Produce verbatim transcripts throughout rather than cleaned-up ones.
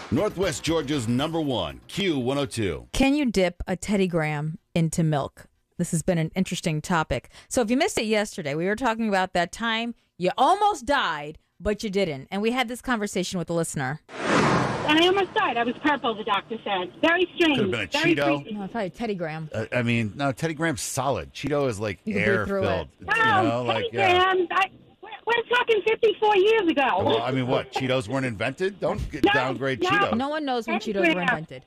Northwest Georgia's number one, Q one oh two. Can you dip a Teddy Graham into milk? This has been an interesting topic. So if you missed it yesterday, we were talking about that time you almost died, but you didn't. And we had this conversation with the listener. And I almost died. I was purple, the doctor said. Very strange. Could have been a Very Cheeto. creepy. No, probably Teddy Graham. Uh, I mean, no, Teddy Graham's solid. Cheeto is like You can breathe air through filled. it. No, You know, Teddy like, uh, Graham. I, we're, we're talking fifty-four years ago. well, I mean, what? Cheetos weren't invented? Don't get No, downgrade no. Cheetos. No one knows when Teddy Cheetos were Graham. invented.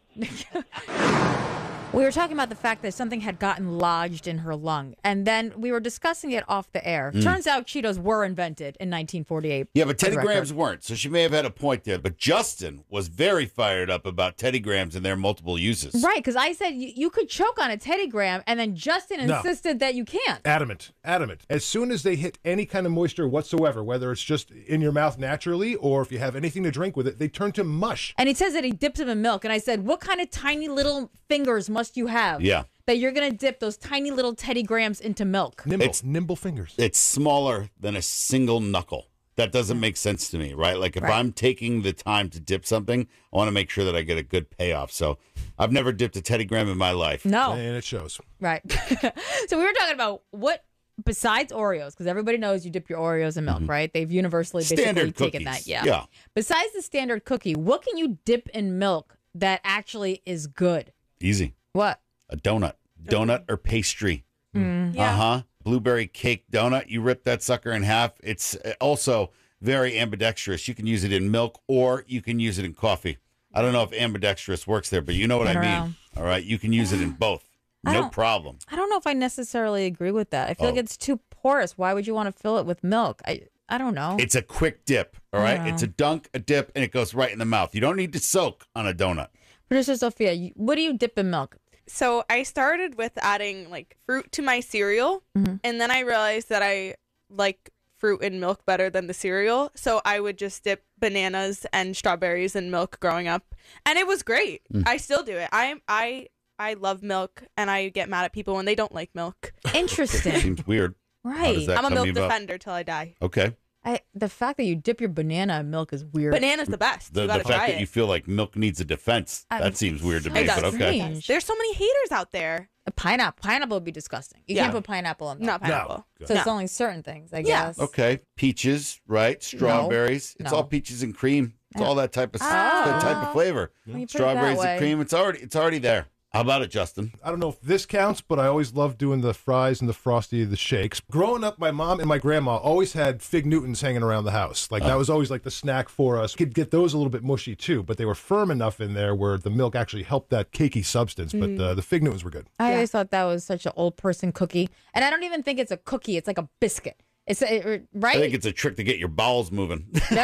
We were talking about the fact that something had gotten lodged in her lung, and then we were discussing it off the air. Mm. Turns out Cheetos were invented in nineteen forty-eight. Yeah, but Teddy For the record. Grahams weren't, so she may have had a point there. But Justin was very fired up about Teddy Grahams and their multiple uses. Right, because I said you, you could choke on a Teddy Graham, and then Justin No. insisted that you can't. Adamant, adamant. As soon as they hit any kind of moisture whatsoever, whether it's just in your mouth naturally or if you have anything to drink with it, they turn to mush. And he says that he dips them in milk, and I said, what kind of tiny little fingers must you have? Yeah. That you're going to dip those tiny little Teddy Grahams into milk. Nimble, It's- nimble fingers. It's smaller than a single knuckle. That doesn't make sense to me, right? Like if Right. I'm taking the time to dip something, I want to make sure that I get a good payoff. So I've never dipped a Teddy Graham in my life. No. And it shows. Right. So we were talking about what, besides Oreos, because everybody knows you dip your Oreos in milk, right? They've universally basically Mm-hmm. Standard taken cookies. that. Yeah. Yeah. Besides the standard cookie, what can you dip in milk that actually is good? Easy. What? A donut. Donut or pastry. Mm. Uh huh. Blueberry cake donut. You rip that sucker in half. It's uh, also very ambidextrous. You can use it in milk or you can use it in coffee. I don't know if ambidextrous works there, but you know what I I, don't mean. know. All right. You can use it in both. I No don't- problem. I don't know if I necessarily agree with that. I feel Oh. like it's too porous. Why would you want to fill it with milk? I I don't know. It's a quick dip. All right. Yeah. It's a dunk, a dip, and it goes right in the mouth. You don't need to soak on a donut. Producer Sophia, you- what do you dip in milk? So I started with adding like fruit to my cereal, Mm-hmm. and then I realized that I like fruit and milk better than the cereal. So I would just dip bananas and strawberries in milk growing up, and it was great. Mm. I still do it. I I I love milk, and I get mad at people when they don't like milk. Interesting. Seems weird. How does Right. that I'm a come milk to you about? defender till I die. Okay. I, the fact that you dip your banana in milk is weird. Banana's the best. The, you the gotta fact try that it. you feel like milk needs a defense, I'm that seems weird to so me, It but does. okay. strange. There's so many haters out there. A pineapple. Pineapple would be disgusting. You Yeah. can't put pineapple in milk. Not pineapple. No. So it's No. only certain things, I Yeah. guess. Okay. Peaches, right? Strawberries. It's No. all peaches and cream. It's Yeah. all that type of Oh. that type of flavor. When you put it Strawberries that way. and cream. It's already it's already there. How about it, Justin? I don't know if this counts, but I always loved doing the fries and the frosty, the shakes. Growing up, my mom and my grandma always had Fig Newtons hanging around the house. Like, that was always like the snack for us. Could get those a little bit mushy, too, but they were firm enough in there where the milk actually helped that cakey substance. But uh, the Fig Newtons were good. I Yeah. always thought that was such an old person cookie. And I don't even think it's a cookie. It's like a biscuit. It's a, it- right? I think it's a trick to get your bowels moving.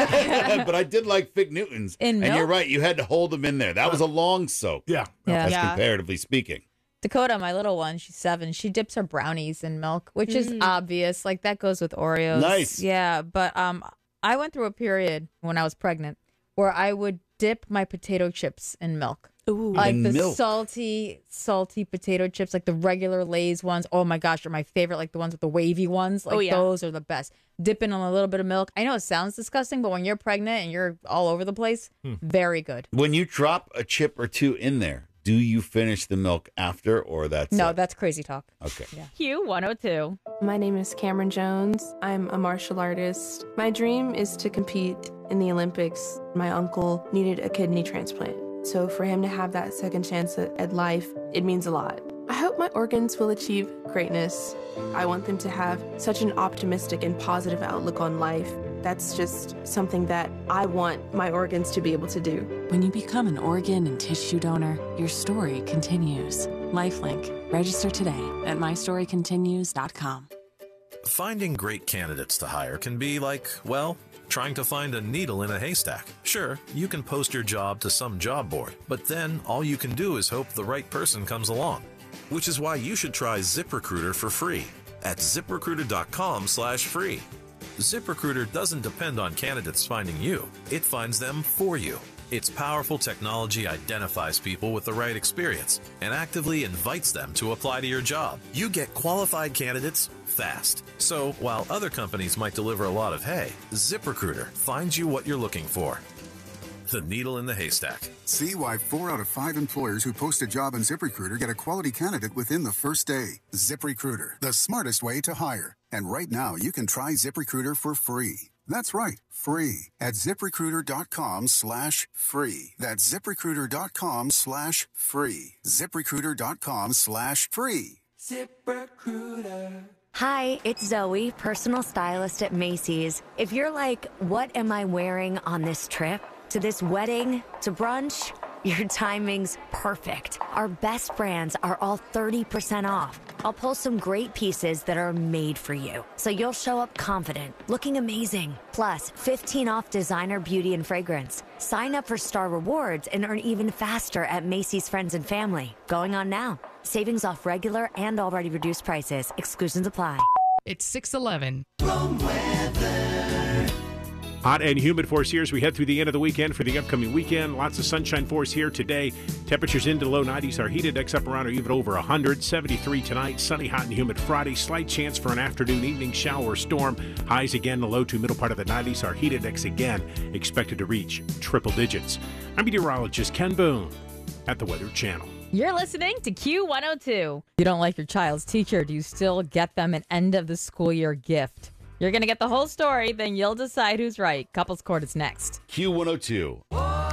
But I did like Fig Newtons. In and you're milk? right. You had to hold them in there. That was a long soak. Yeah. Yeah. That's Yeah. comparatively speaking. Dakota, my little one, she's seven. She dips her brownies in milk, which is obvious. Like that goes with Oreos. Nice. Yeah, but um, I went through a period when I was pregnant where I would dip my potato chips in milk. Ooh. Like In the milk? salty, salty potato chips, like the regular Lay's ones. Oh my gosh, are my favorite. Like the ones with the wavy ones. Like Oh, yeah. those are the best. Dipping on a little bit of milk. I know it sounds disgusting, but when you're pregnant and you're all over the place, very good. When you drop a chip or two in there, do you finish the milk after or that's No, it? that's crazy talk. Okay. Q one oh two. My name is Cameron Jones. I'm a martial artist. My dream is to compete in the Olympics. My uncle needed a kidney transplant. So for him to have that second chance at, at life, it means a lot. I hope my organs will achieve greatness. I want them to have such an optimistic and positive outlook on life. That's just something that I want my organs to be able to do. When you become an organ and tissue donor, your story continues. Lifelink. Register today at my story continues dot com. Finding great candidates to hire can be like, well, trying to find a needle in a haystack. Sure, you can post your job to some job board, but then all you can do is hope the right person comes along. Which is why you should try ZipRecruiter for free at zip recruiter dot com slash free. ZipRecruiter doesn't depend on candidates finding you. It finds them for you. Its powerful technology identifies people with the right experience and actively invites them to apply to your job. You get qualified candidates fast. So while other companies might deliver a lot of hay, ZipRecruiter finds you what you're looking for. the needle in the haystack. See why four out of five employers who post a job on ZipRecruiter get a quality candidate within the first day. ZipRecruiter, the smartest way to hire. And right now, you can try ZipRecruiter for free. That's right, free at ZipRecruiter.com slash free. That's ZipRecruiter.com slash free. ZipRecruiter.com slash free. ZipRecruiter. Hi, it's Zoe, personal stylist at Macy's. If you're like, what am I wearing on this trip? To this wedding? To brunch? Your timing's perfect. Our best brands are all thirty percent off. I'll pull some great pieces that are made for you, so you'll show up confident, looking amazing. Plus, fifteen off designer beauty and fragrance. Sign up for Star Rewards and earn even faster at Macy's Friends and Family. Going on now. Savings off regular and already reduced prices. Exclusions apply. It's six eleven. Hot and humid for us here as we head through the end of the weekend for the upcoming weekend. Lots of sunshine for us here today. Temperatures into low nineties. Our heat index up around or even over one hundred. seventy-three tonight. Sunny, hot, and humid Friday. Slight chance for an afternoon, evening shower or storm. Highs again in the low to middle part of the nineties. Our heat index again expected to reach triple digits. I'm meteorologist Ken Boone at the Weather Channel. You're listening to Q one oh two. You don't like your child's teacher, do you still get them an end of the school year gift? You're going to get the whole story, then you'll decide who's right. Couples Court is next. Q one oh two.